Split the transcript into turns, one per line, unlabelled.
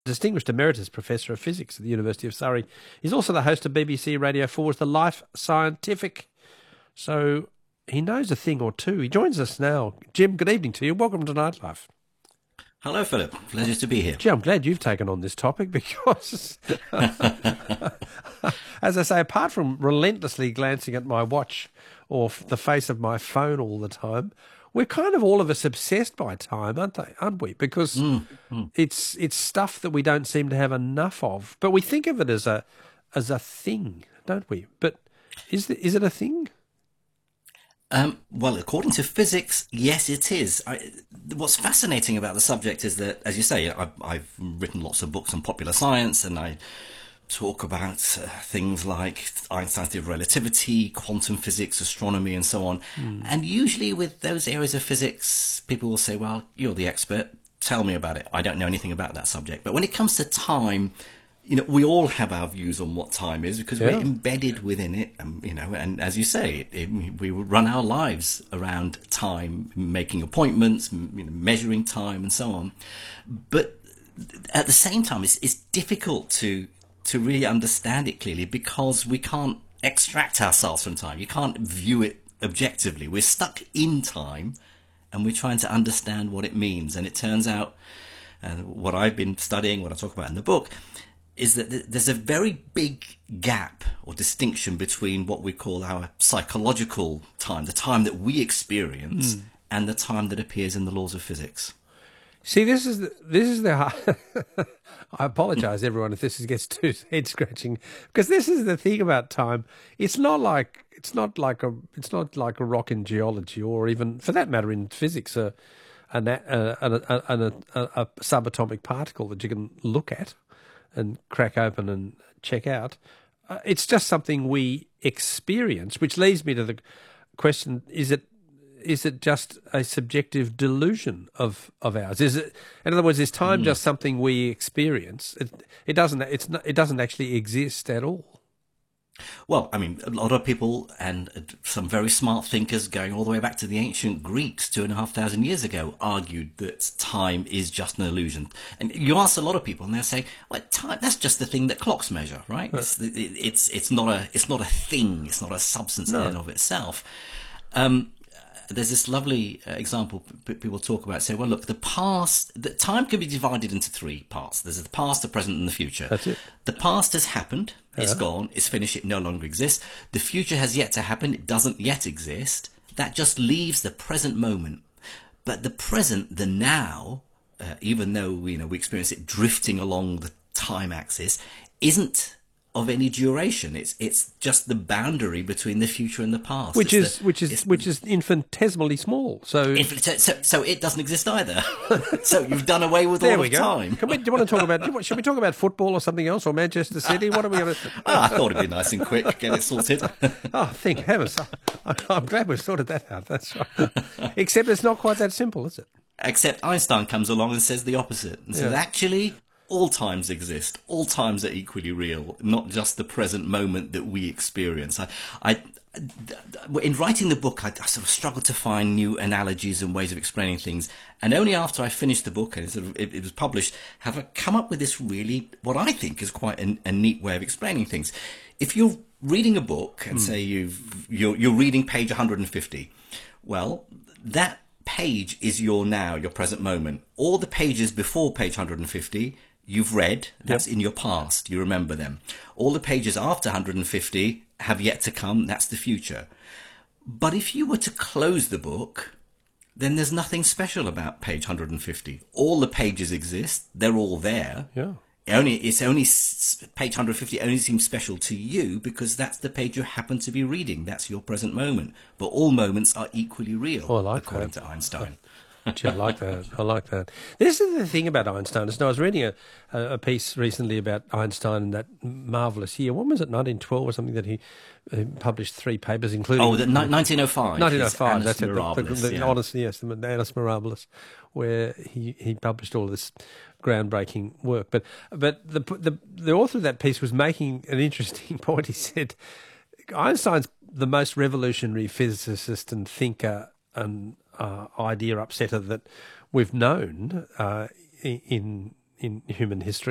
Distinguished Emeritus Professor of Physics at the University of Surrey. He's also the host of BBC Radio 4's The Life Scientific. So he knows a thing or two. He joins us now. Jim, good evening to you. Welcome to Nightlife.
Hello, Philip. Pleasure to be here.
Gee, I'm glad you've taken on this topic because, as I say, apart from relentlessly glancing at my watch or the face of my phone all the time, we're kind of all of us obsessed by time, aren't we? Because it's stuff that we don't seem to have enough of. But we think of it as a thing, don't we? But is it a thing?
Well, according to physics, yes, it is. What's fascinating about the subject is that, as you say, I've written lots of books on popular science, and I talk about things like Einstein's theory of relativity, quantum physics, astronomy, and so on. And usually with those areas of physics, people will say, well, you're the expert. Tell me about it. I don't know anything about that subject. But when it comes to time, we all have our views on what time is because we're embedded within it, and as you say, we run our lives around time, making appointments, measuring time and so on. But at the same time, it's difficult to really understand it clearly because we can't extract ourselves from time. You can't view it objectively. We're stuck in time and we're trying to understand what it means. And it turns out, what I've been studying, what I talk about in the book, is that there's a very big gap or distinction between what we call our psychological time, the time that we experience, and the time that appears in the laws of physics.
See, this is the I apologise, everyone, if this gets too head scratching, because this is the thing about time. It's not like a rock in geology, or even, for that matter, in physics, a subatomic particle that you can look at and crack open and check out. It's just something we experience, which leads me to the question: Is it just a subjective delusion of ours? Is it, in other words, is time just something we experience? It doesn't actually exist at all.
Well, I mean, a lot of people and some very smart thinkers going all the way back to the ancient Greeks 2,500 years ago argued that time is just an illusion. And you ask a lot of people and they'll say, well, time, that's just the thing that clocks measure, right? It's not a thing. It's not a substance in and of itself. There's this lovely example people talk about, say, well, look, the time can be divided into three parts. There's the past, the present, and the future.
That's it.
The past has happened. It's gone. It's finished. It no longer exists. The future has yet to happen. It doesn't yet exist. That just leaves the present moment. But the present, the now, even though we experience it drifting along the time axis, isn't of any duration. It's just the boundary between the future and the past,
which is infinitesimally small. So
it doesn't exist either. So you've done away with all of time.
Do you want to talk about? Should we talk about football or something else, or Manchester City? What are we going to?
I thought it'd be nice and quick, get it sorted.
Oh, thank heavens! I'm glad we've sorted that out. That's right. Except it's not quite that simple, is it? Except
Einstein comes along and says the opposite, and says actually, all times exist. All times are equally real, not just the present moment that we experience. In writing the book, I sort of struggled to find new analogies and ways of explaining things. And only after I finished the book and it was published, have I come up with this really, what I think is quite a neat way of explaining things. If you're reading a book and say you're reading page 150, well, that page is your now, your present moment. All the pages before page 150 you've read, that's in your past, you remember them. All the pages after 150 have yet to come, that's the future. But if you were to close the book, then there's nothing special about page 150. All the pages exist, they're all there.
Yeah.
It's only page 150 only seems special to you because that's the page you happen to be reading. That's your present moment. But all moments are equally real, according to Einstein.
Gee, I like that. I like that. This is the thing about Einstein. I was reading a piece recently about Einstein and that marvellous year. When was it, 1912 or something, that he published 3 papers, including...
1905.
1905, that's
Mirabilis,
the Annus Mirabilis, where he published all this groundbreaking work. But the author of that piece was making an interesting point. He said Einstein's the most revolutionary physicist and thinker and idea upsetter that we've known in human history.